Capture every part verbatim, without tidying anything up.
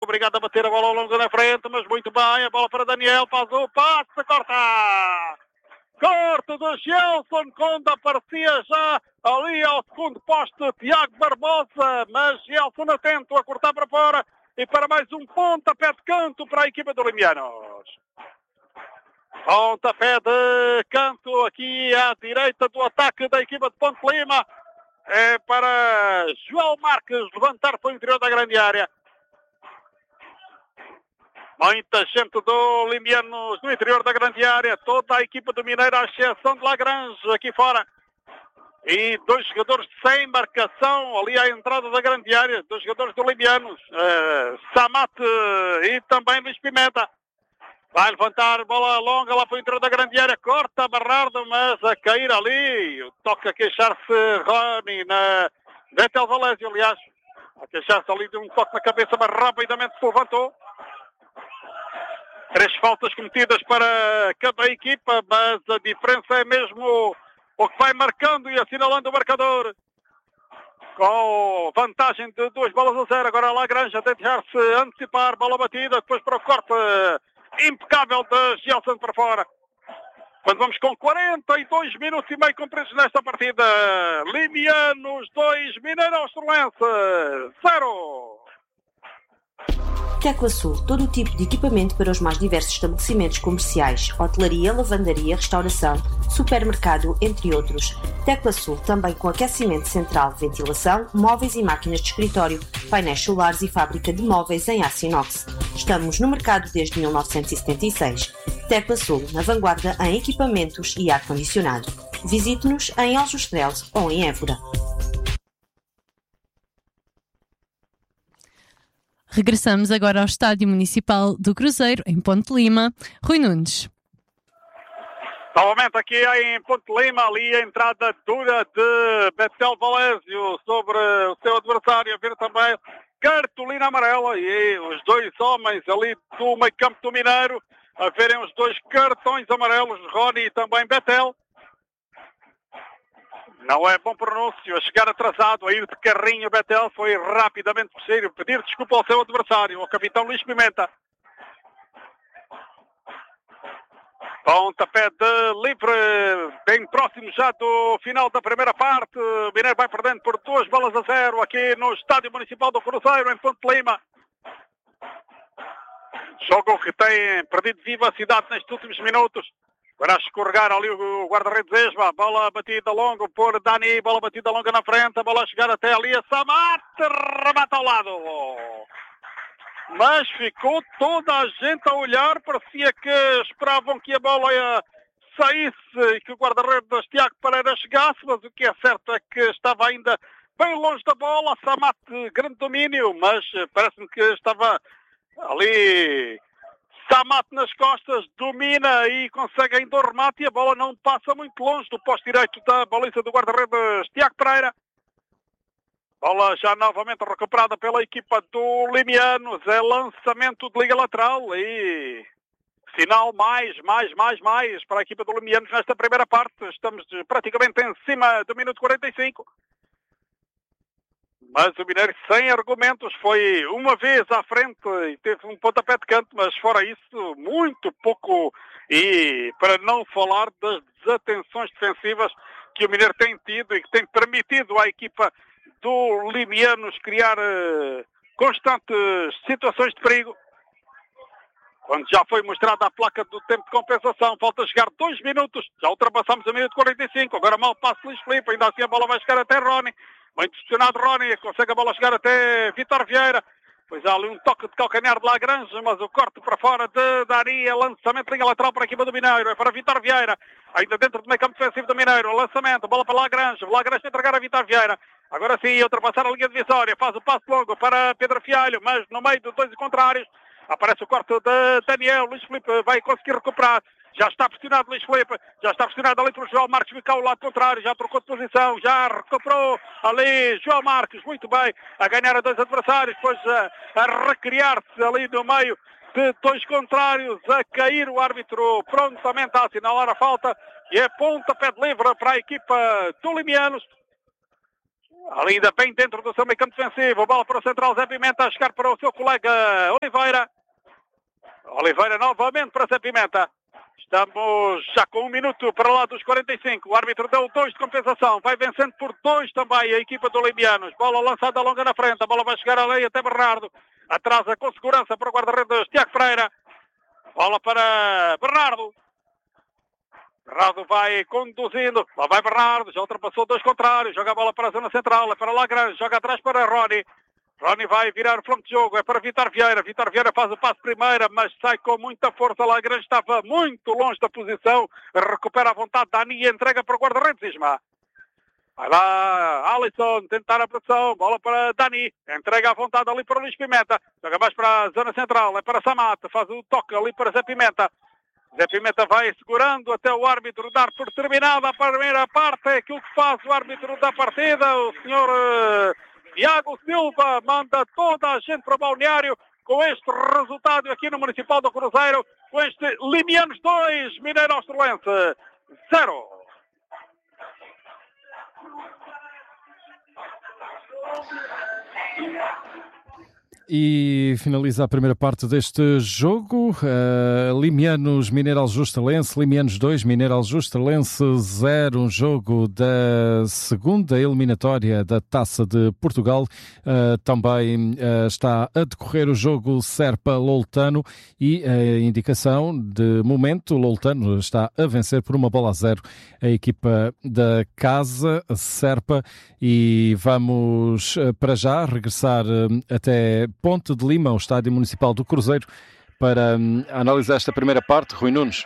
obrigado a bater a bola ao longo na frente, mas muito bem, a bola para Daniel, faz o passe, corta! Corte do Gelson, quando aparecia já ali ao segundo poste Tiago Barbosa, mas Gelson atento a cortar para fora e para mais um pontapé de canto para a equipa do Limianos. Pontapé de canto aqui à direita do ataque da equipa de Ponte Lima. É para João Marques levantar para o interior da grande área. Muita gente do Limianos no interior da grande área. Toda a equipa do Mineiro, à exceção de Lagrange aqui fora. E dois jogadores sem marcação ali à entrada da grande área. Dois jogadores do Limianos. Uh, Samat e também Luís Pimenta. Vai levantar bola longa lá para o interior da grande área. Corta Bernardo, mas a cair ali. Toca a queixar-se Rony na Betel Valésio, aliás. A queixar-se ali de um toque na cabeça, mas rapidamente se levantou. Três faltas cometidas para cada equipa, mas a diferença é mesmo o que vai marcando e assinalando o marcador. Com vantagem de duas bolas a zero. Agora a Lagrange a tentar-se antecipar. Bola batida, depois para o corte impecável de Gelson para fora. Quando vamos com quarenta e dois minutos e meio cumpridos nesta partida. Limianos dois, Mineiro Austrolense zero. Tecla Sul, todo o tipo de equipamento para os mais diversos estabelecimentos comerciais, hotelaria, lavandaria, restauração, supermercado, entre outros. Tecla Sul, também com aquecimento central, ventilação, móveis e máquinas de escritório, painéis solares e fábrica de móveis em aço inox. Estamos no mercado desde mil novecentos e setenta e seis. Tecla Sul, na vanguarda em equipamentos e ar-condicionado. Visite-nos em Aljustrel ou em Évora. Regressamos agora ao Estádio Municipal do Cruzeiro, em Ponte Lima. Rui Nunes. Novamente aqui em Ponte Lima, ali a entrada dura de Betel Valésio sobre o seu adversário. A ver também cartolina amarela e os dois homens ali do meio campo do Mineiro a verem os dois cartões amarelos, Rony e também Betel. Não é bom pronúncio, a chegar atrasado, a ir de carrinho, Betel foi rapidamente possível pedir desculpa ao seu adversário, ao capitão Luís Pimenta. Pontapé de livre, bem próximo já do final da primeira parte. O Mineiro vai perdendo por duas bolas a zero aqui no Estádio Municipal do Cruzeiro, em Ponte Lima. Jogo que tem perdido vivacidade nestes últimos minutos. Agora a escorregar ali o guarda-redes Esba, bola batida longa por Dani, bola batida longa na frente, a bola a chegar até ali a Samat, remata ao lado. Mas ficou toda a gente a olhar, parecia que esperavam que a bola ia saísse e que o guarda-redes Tiago Pereira chegasse, mas o que é certo é que estava ainda bem longe da bola, Samat grande domínio, mas parece-me que estava ali Samat nas costas, domina e consegue ainda o remate e a bola não passa muito longe do posto direito da baliza do guarda-redes Tiago Pereira. Bola já novamente recuperada pela equipa do Limianos, é lançamento de liga lateral e sinal mais, mais, mais, mais para a equipa do Limianos nesta primeira parte. Estamos praticamente em cima do minuto quarenta e cinco. Mas o Mineiro sem argumentos foi uma vez à frente e teve um pontapé de canto, mas fora isso, muito pouco. E para não falar das desatenções defensivas que o Mineiro tem tido e que tem permitido à equipa do Limianos criar uh, constantes situações de perigo. Quando já foi mostrada a placa do tempo de compensação, falta chegar dois minutos, já ultrapassamos o minuto quarenta e cinco, agora mal passo Luís Filipe, ainda assim a bola vai chegar até Rony. Muito pressionado Rony, consegue a bola chegar até Vítor Vieira. Pois há ali um toque de calcanhar de Lagrange, mas o corte para fora de Daria, lançamento linha lateral para a equipa do Mineiro, é para Vítor Vieira, ainda dentro do meio campo defensivo do Mineiro, lançamento, bola para Lagrange, Lagrange entregar a Vítor Vieira, agora sim, ultrapassar a linha divisória, faz o passo longo para Pedro Fialho, mas no meio de dois contrários, aparece o corte de Daniel, Luís Filipe vai conseguir recuperar. Já está pressionado Luís Filipe, já está pressionado ali por João Marques, fica ao lado contrário, já trocou de posição, já recuperou ali João Marques, muito bem, a ganhar a dois adversários, depois a, a recriar-se ali no meio de dois contrários, a cair o árbitro prontamente a assinalar a falta, e é pontapé de livre para a equipa do Limianos. Ali ainda bem dentro do seu meio campo defensivo. Bola para o central, Zé Pimenta a chegar para o seu colega Oliveira. Oliveira novamente para Zé Pimenta. Estamos já com um minuto para lá dos quarenta e cinco. O árbitro deu dois de compensação. Vai vencendo por dois também a equipa do Limianos. Bola lançada longa na frente. A bola vai chegar ali até Bernardo. Atrasa com segurança para o guarda-redes Tiago Freira. Bola para Bernardo. Bernardo vai conduzindo. Lá vai Bernardo. Já ultrapassou dois contrários. Joga a bola para a zona central. É para Lagrange. Joga atrás para Rony. Rony vai virar o flanco de jogo. É para Vítor Vieira. Vítor Vieira faz o passo primeira, mas sai com muita força. Lagrange estava muito longe da posição. Recupera a vontade. Dani e entrega para o guarda-redes Isma. Vai lá, Alisson, tentar a pressão, bola para Dani, entrega à vontade ali para o Luís Pimenta, joga mais para a zona central, é para Samata, faz o toque ali para Zé Pimenta. Zé Pimenta vai segurando até o árbitro dar por terminada a primeira parte, é aquilo que faz o árbitro da partida, o senhor uh, Tiago Silva, manda toda a gente para o balneário com este resultado aqui no Municipal do Cruzeiro, com este Limianos dois, Mineiro Australense zero. E finaliza a primeira parte deste jogo. Uh, Limianos, Mineiro Aljustralense, Limianos dois, Mineiro Aljustralense zero. Um jogo da segunda eliminatória da Taça de Portugal. Uh, também uh, está a decorrer o jogo Serpa-Loutano e a indicação de momento, o Loutano está a vencer por uma bola a zero a equipa da casa Serpa. E vamos uh, para já regressar uh, até Ponte de Lima, o Estádio Municipal do Cruzeiro, para um, analisar esta primeira parte. Rui Nunes.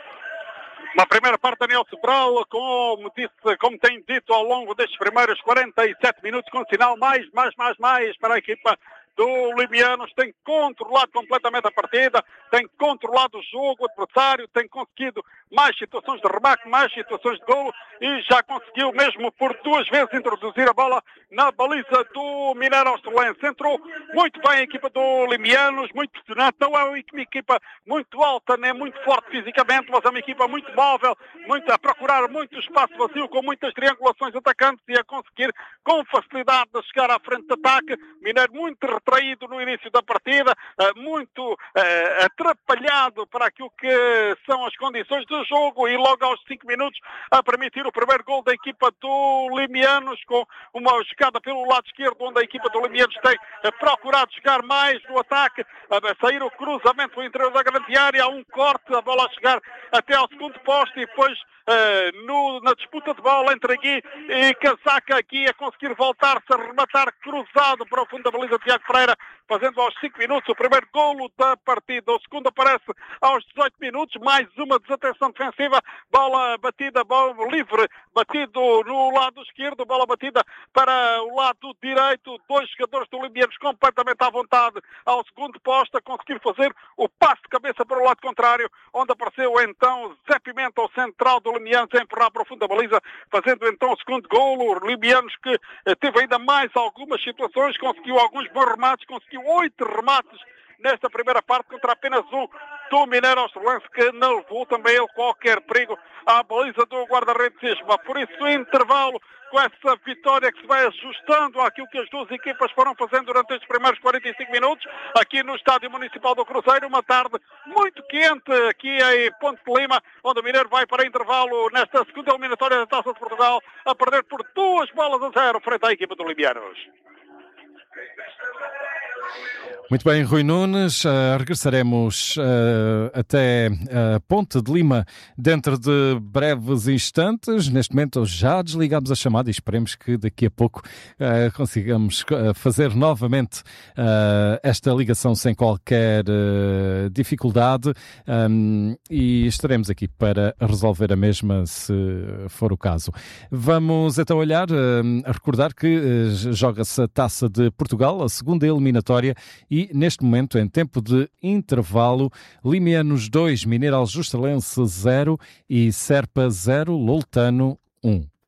Uma primeira parte, Daniel Sobral, como disse, como tem dito ao longo destes primeiros quarenta e sete minutos, com sinal mais, mais, mais, mais para a equipa do Limianos, tem controlado completamente a partida, tem controlado o jogo, o adversário, tem conseguido mais situações de remate, mais situações de golo e já conseguiu mesmo por duas vezes introduzir a bola na baliza do Mineiro Australense. Entrou muito bem a equipa do Limianos, muito pressionante, não é uma equipa muito alta, nem muito forte fisicamente, mas é uma equipa muito móvel, muito, a procurar muito espaço vazio, com muitas triangulações atacantes e a conseguir com facilidade de chegar à frente de ataque. Mineiro muito retraído no início da partida, muito uh, atrapalhado para aquilo que são as condições do jogo e logo aos cinco minutos a permitir o primeiro gol da equipa do Limianos, com uma jogada pelo lado esquerdo, onde a equipa do Limianos tem uh, procurado jogar mais no ataque, uh, sair o cruzamento do interior da grande área, há um corte, a bola a chegar até ao segundo posto e depois uh, no, na disputa de bola entre Gui e Casaca, aqui a conseguir voltar-se a rematar cruzado para o fundo da baliza de Tiago Freira, fazendo aos cinco minutos o primeiro golo da partida. O segundo aparece aos dezoito minutos, mais uma desatenção defensiva, bola batida, bola livre, batido no lado esquerdo, bola batida para o lado direito, dois jogadores do Limianos completamente à vontade ao segundo posto, a conseguir fazer o passo de cabeça para o lado contrário, onde apareceu então Zé Pimenta, o central do Limianos, a empurrar para o fundo da baliza, fazendo então o segundo golo. O Limianos que teve ainda mais algumas situações, conseguiu alguns bons remates, conseguiu oito remates nesta primeira parte contra apenas um do Mineiro Australense, que não levou também ele qualquer perigo à baliza do guarda-redes Isma. Por isso o intervalo, com essa vitória que se vai ajustando àquilo que as duas equipas foram fazendo durante estes primeiros quarenta e cinco minutos, aqui no Estádio Municipal do Cruzeiro, uma tarde muito quente aqui em Ponte de Lima, onde o Mineiro vai para intervalo nesta segunda eliminatória da Taça de Portugal, a perder por duas bolas a zero frente à equipa do Limianos. Muito bem, Rui Nunes, uh, regressaremos uh, até uh, Ponte de Lima dentro de breves instantes. Neste momento já desligamos a chamada e esperemos que daqui a pouco uh, consigamos uh, fazer novamente uh, esta ligação sem qualquer uh, dificuldade, um, e estaremos aqui para resolver a mesma se for o caso. Vamos então olhar, uh, a recordar que uh, joga-se a Taça de Portugal, a segunda eliminatória, e E, neste momento, em tempo de intervalo, Limianos dois, Mineiro Aljustralense zero e Serpa zero, Loutano um.